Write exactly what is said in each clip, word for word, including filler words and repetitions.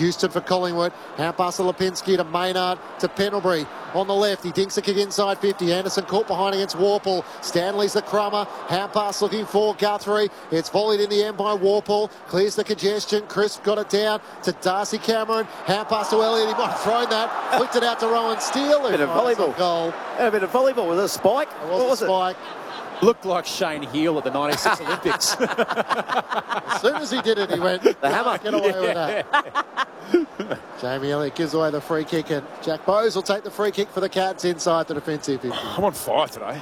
Houston for Collingwood. Out past Lipinski to Maynard to Pendlebury. On the left, he dinks a kick inside fifty. Anderson caught behind against Warple. Stanley's the crummer. Hand pass looking for Guthrie. It's volleyed in the end by Warple. Clears the congestion. Crisp got it down to Darcy Cameron. Hand pass to Elliott. He might have thrown that. Flicked it out to Rowan Steele. A bit of volleyball. Goal. A bit of volleyball. Was it a spike? It was what a was spike. It? Looked like Shane Heal at the ninety-six Olympics. As soon as he did it, he went, the hammer. Get away yeah. with that. Jamie Elliott gives away the free kick, and Jack Bowes will take the free kick for the Cats inside the defensive fifty. I'm on fire today.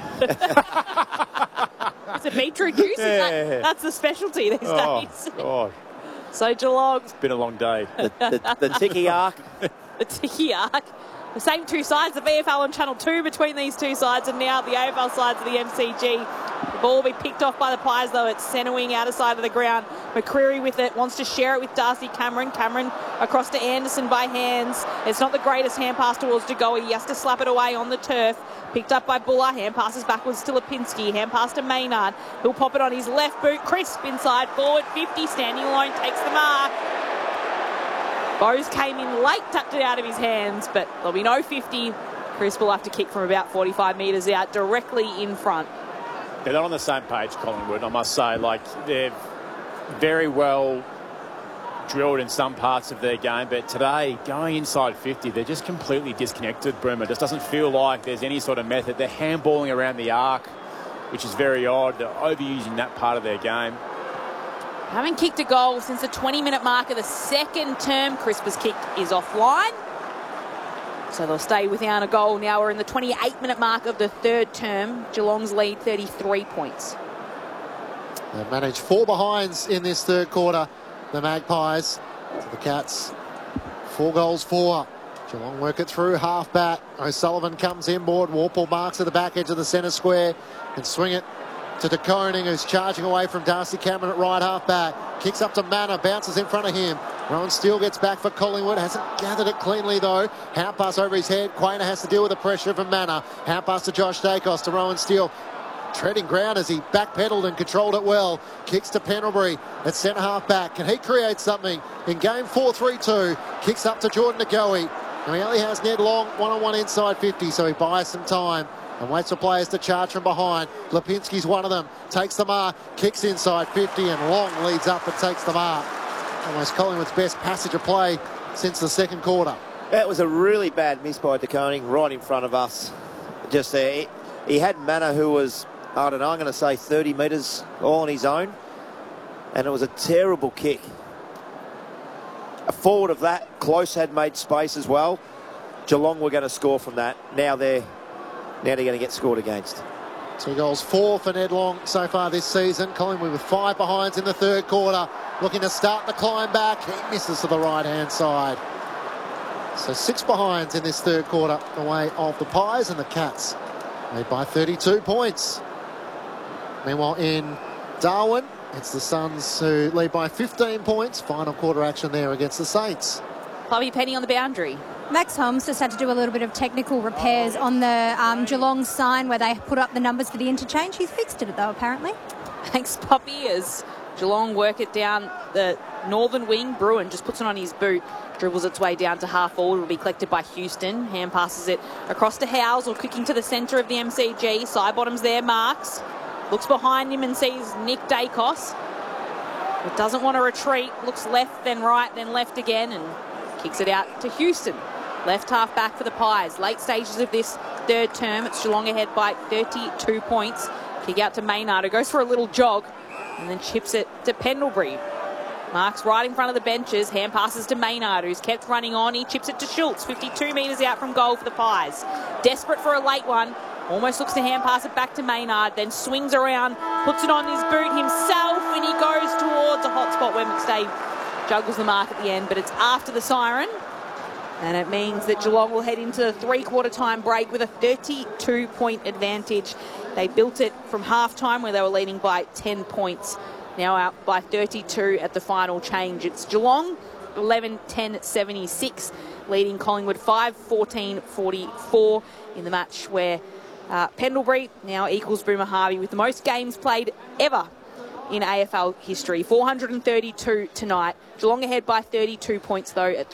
Is it beetroot juice? Yeah. Is that, that's the specialty these Oh, days. God. So Geelong, It's been a long day. The, the, the Tiki arc. the Tiki arc. The same two sides, the V F L and Channel two between these two sides, and now the A F L sides of the M C G. The ball will be picked off by the Pies, though. It's centre wing, outer side of the ground. McCreary with it, wants to share it with Darcy Cameron. Cameron across to Anderson by hands. It's not the greatest hand pass towards Degoe. He has to slap it away on the turf. Picked up by Buller. Hand passes backwards to Lipinski. Hand pass to Maynard. He'll pop it on his left boot. Crisp inside forward fifty. Standing alone takes the mark. Bowes came in late, tapped it out of his hands, but there'll be no fifty. Crisp will have to kick from about forty-five metres out, directly in front. They're not on the same page, Collingwood, I must say. Like, they're very well drilled in some parts of their game, but today, going inside fifty, they're just completely disconnected, Bremer. It just doesn't feel like there's any sort of method. They're handballing around the arc, which is very odd. They're overusing that part of their game. Haven't kicked a goal since the twenty-minute mark of the second term. Crisp's kick is offline, so they'll stay without a goal. Now we're in the twenty-eight minute mark of the third term. Geelong's lead thirty-three points. They've managed four behinds in this third quarter, the Magpies. To the Cats, four goals, four. Geelong work it through, half back. O'Sullivan comes inboard. Warple marks at the back edge of the centre square and swing it to De Koning, who's charging away from Darcy Cameron at right half back. Kicks up to Manor, bounces in front of him. Rowan Steele gets back for Collingwood. Hasn't gathered it cleanly, though. Hand pass over his head. Quainer has to deal with the pressure from Manor. Hand pass to Josh Dacos, to Rowan Steele. Treading ground as he backpedaled and controlled it well. Kicks to Pendlebury at centre half back. Can he create something in game four three two? Kicks up to Jordan Degoe. Now he only has Ned Long one-on-one inside fifty, so he buys some time and waits for players to charge from behind. Lipinski's one of them. Takes the mark, kicks inside fifty, and Long leads up and takes the mark. Almost Collingwood's best passage of play since the second quarter. That was a really bad miss by De Koning right in front of us. Just there. He, he had Manor, who was, I don't know, I'm going to say thirty metres all on his own. And it was a terrible kick. A forward of that, Close had made space as well. Geelong were going to score from that. Now they're, now they're going to get scored against. Two goals, four for Ned Long so far this season. Collingwood with five behinds in the third quarter. Looking to start the climb back. He misses to the right-hand side. So six behinds in this third quarter away of the Pies, and the Cats lead by thirty-two points. Meanwhile, in Darwin, it's the Suns who lead by fifteen points. Final quarter action there against the Saints. Chloe Penny on the boundary. Max Holmes just had to do a little bit of technical repairs on the um, Geelong sign where they put up the numbers for the interchange. He's fixed it, though, apparently. Thanks, Poppy, as Geelong work it down the northern wing. Bruin just puts it on his boot, dribbles its way down to half forward. It will be collected by Houston. Hand passes it across to Howes, or kicking to the centre of the M C G. Side bottoms there, Marks. Looks behind him and sees Nick Dacos. But doesn't want to retreat. Looks left, then right, then left again, and kicks it out to Houston. Left half back for the Pies. Late stages of this third term. It's Geelong ahead by thirty-two points. Kick out to Maynard, who goes for a little jog and then chips it to Pendlebury. Marks right in front of the benches. Hand passes to Maynard, who's kept running on. He chips it to Schultz, fifty-two metres out from goal for the Pies. Desperate for a late one. Almost looks to hand pass it back to Maynard, then swings around, puts it on his boot himself, and he goes towards a hot spot where McStay juggles the mark at the end, but it's after the siren. And it means that Geelong will head into the three-quarter time break with a thirty-two point advantage. They built it from half-time where they were leading by ten points. Now out by thirty-two at the final change. It's Geelong, eleven ten seventy-six, leading Collingwood five fourteen forty-four in the match where uh, Pendlebury now equals Boomer Harvey with the most games played ever in A F L history. four hundred thirty-two tonight. Geelong ahead by thirty-two points, though, at